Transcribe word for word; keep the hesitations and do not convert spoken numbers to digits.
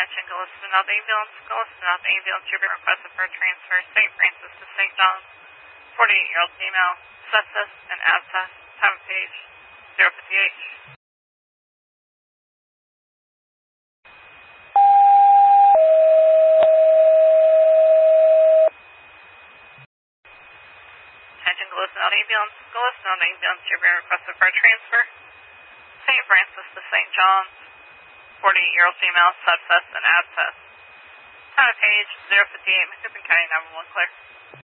Attention, Galveston South Ambulance. Galveston South Ambulance, you're being requested for a transfer. Saint Francis to Saint John's. forty-eight-year-old female, sepsis and abscess. Time of page zero fifty-eight. Attention, Galveston South Ambulance. Galveston South Ambulance, you're being requested for a transfer. Saint Francis to Saint John's. forty-eight-year-old female, sepsis and abscess. Time of page zero fifty-eight, Macoupin County nine one one, clear.